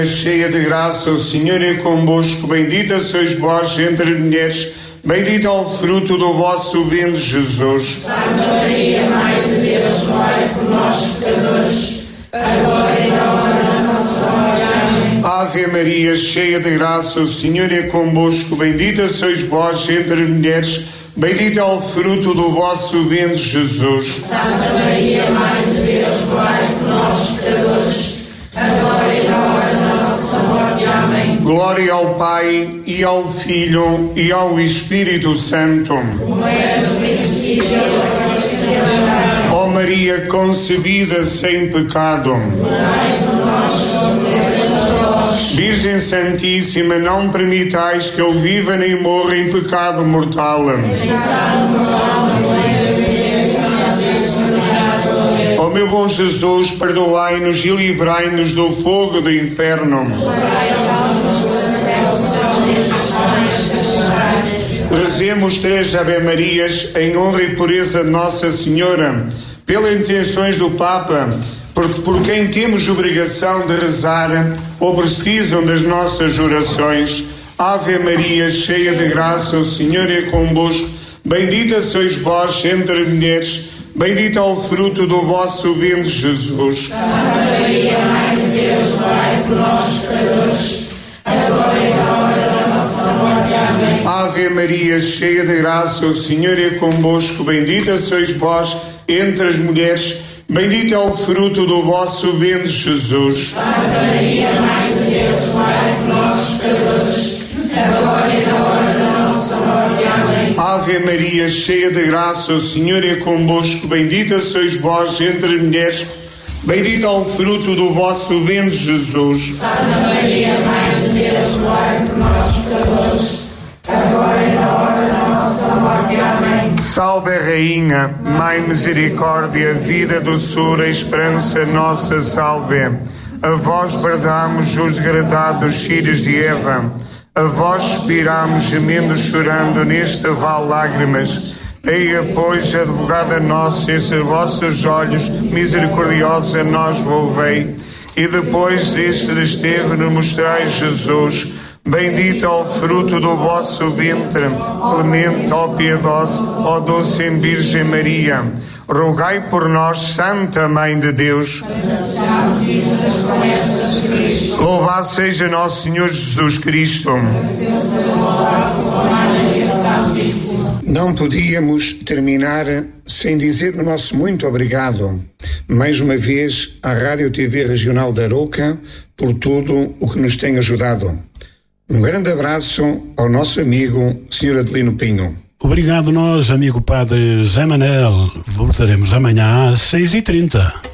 Cheia de graça, o Senhor é convosco, bendita sois vós entre as mulheres, bendito é o fruto do vosso ventre, Jesus. Santa Maria, Mãe de Deus, rogai por nós, pecadores, agora e na hora da nossa morte. Amém. Ave Maria, cheia de graça, o Senhor é convosco, bendita sois vós entre as mulheres, bendito é o fruto do vosso ventre, Jesus. Santa Maria, Mãe de Deus, rogai por nós, pecadores, agora e na hora da nossa morte. Amém. Glória ao Pai, e ao Filho, e ao Espírito Santo. Como era no princípio, agora e sempre. Ó Maria concebida sem pecado, Rogai por nós, pecadores. Virgem Santíssima, não permitais que eu viva nem morra em pecado mortal. Ó meu bom Jesus, perdoai-nos e livrai-nos do fogo do inferno. Rezemos 3 Ave-Marias em honra e pureza de Nossa Senhora, pelas intenções do Papa, por quem temos obrigação de rezar ou precisam das nossas orações. Ave Maria, cheia de graça, o Senhor é convosco, bendita sois vós entre as mulheres, bendito é o fruto do vosso ventre, Jesus. Santa Maria, Mãe de Deus, rogai por nós, pecadores, agora e na hora da nossa morte. Amém. Ave Maria, cheia de graça, o Senhor é convosco, bendita sois vós entre as mulheres, bendito é o fruto do vosso ventre, Jesus. Santa Maria, Mãe de Deus, rogai por nós, pecadores, agora e na hora da nossa morte. Amém. Ave Maria, cheia de graça, o Senhor é convosco, bendita sois vós entre as mulheres, bendito é o fruto do vosso ventre, Jesus. Santa Maria, Mãe de Deus, rogai por nós, pecadores, agora e na hora da nossa morte. Amém. Salve a Rainha, Mãe Misericórdia, vida, doçura e esperança nossa, salve. A vós bradamos os degradados filhos de Eva, a vós suspiramos, gemendo, chorando neste vale lágrimas. Eia, pois, advogada nossa, esses vossos olhos misericordiosos a nós volvei, e depois deste desterro nos mostrais Jesus. Bendito é o fruto do vosso ventre, clemente, ó piedosa, ó doce Virgem Maria. Rogai por nós, Santa Mãe de Deus. Louvado seja nosso Senhor Jesus Cristo. Não podíamos terminar sem dizer o nosso muito obrigado, mais uma vez, à Rádio TV Regional da Arouca, por tudo o que nos tem ajudado. Um grande abraço ao nosso amigo Sr. Adelino Pinho. Obrigado nós, amigo Padre Zé Manel. Voltaremos amanhã às 6h30.